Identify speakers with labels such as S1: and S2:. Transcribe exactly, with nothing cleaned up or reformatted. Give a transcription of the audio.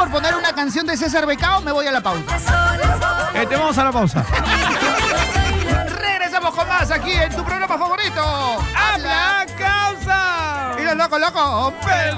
S1: por poner una canción de César Becao, me voy a la pausa.
S2: Eh, te vamos a la pausa.
S1: Regresamos con más aquí en tu programa favorito.
S2: ¡Habla causa!
S1: Y los locos, locos.